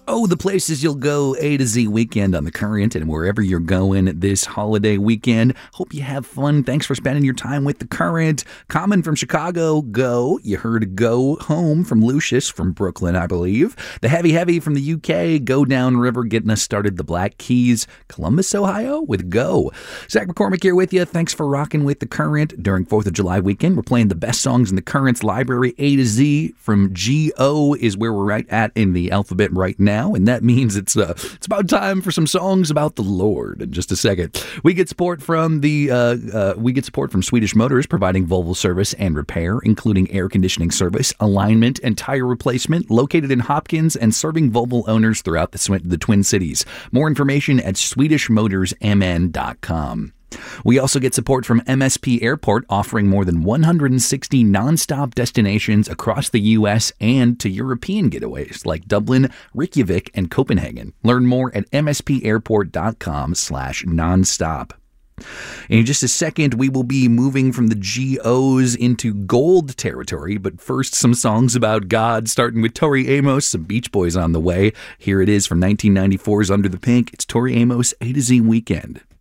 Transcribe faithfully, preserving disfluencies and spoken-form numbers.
Oh, the places you'll go A to Z weekend on the Current and wherever you're going this holiday weekend. Hope you have fun. Thanks for spending your time with the Current. Common from Chicago, go. You heard Go Home from Lucius from Brooklyn, I believe. The Heavy Heavy from the U K, Go Down River getting us started. The Black Keys, Columbus, Ohio with Go. Zach McCormick here with you. Thanks for rocking with the Current during fourth of July weekend. We're playing the best songs in the Current's library A to Z. From G O is where we're right at in the alphabet right now. And that means it's uh, it's about time for some songs about the Lord. In just a second, we get support from the uh, uh, we get support from Swedish Motors, providing Volvo service and repair, including air conditioning service, alignment, and tire replacement. Located in Hopkins and serving Volvo owners throughout the, Sw- the Twin Cities. More information at swedish motors m n dot com. We also get support from M S P Airport, offering more than one hundred sixty nonstop destinations across the U S and to European getaways like Dublin, Reykjavik, and Copenhagen. Learn more at m s p airport dot com slash nonstop. In just a second, we will be moving from the G Os into gold territory, but first, some songs about God, starting with Tori Amos, some Beach Boys on the way. Here it is from nineteen ninety-four's Under the Pink. It's Tori Amos, A to Z Weekend.